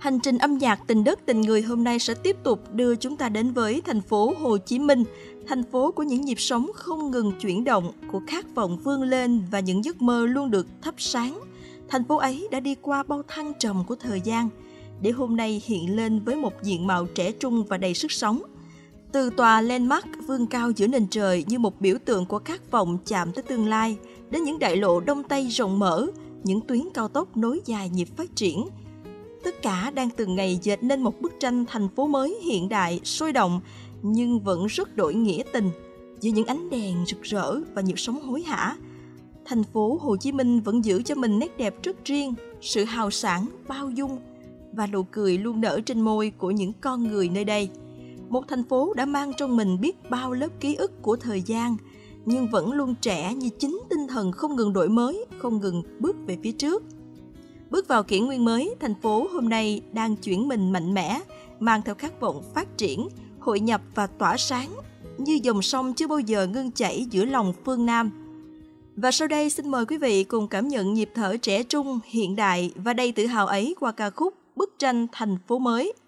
Hành trình âm nhạc tình đất tình người hôm nay sẽ tiếp tục đưa chúng ta đến với thành phố Hồ Chí Minh, thành phố của những nhịp sống không ngừng chuyển động, của khát vọng vươn lên và những giấc mơ luôn được thắp sáng. Thành phố ấy đã đi qua bao thăng trầm của thời gian, để hôm nay hiện lên với một diện mạo trẻ trung và đầy sức sống. Từ tòa Landmark vươn cao giữa nền trời như một biểu tượng của khát vọng chạm tới tương lai, đến những đại lộ Đông Tây rộng mở, những tuyến cao tốc nối dài nhịp phát triển. Tất cả đang từng ngày dệt nên một bức tranh thành phố mới hiện đại, sôi động, nhưng vẫn rất đổi nghĩa tình, giữa những ánh đèn rực rỡ và nhịp sống hối hả. Thành phố Hồ Chí Minh vẫn giữ cho mình nét đẹp rất riêng, sự hào sảng, bao dung và nụ cười luôn nở trên môi của những con người nơi đây. Một thành phố đã mang trong mình biết bao lớp ký ức của thời gian, nhưng vẫn luôn trẻ như chính tinh thần không ngừng đổi mới, không ngừng bước về phía trước. Bước vào kỷ nguyên mới, thành phố hôm nay đang chuyển mình mạnh mẽ, mang theo khát vọng phát triển, hội nhập và tỏa sáng, như dòng sông chưa bao giờ ngưng chảy giữa lòng phương Nam. Và sau đây xin mời quý vị cùng cảm nhận nhịp thở trẻ trung, hiện đại và đầy tự hào ấy qua ca khúc Bức tranh thành phố mới.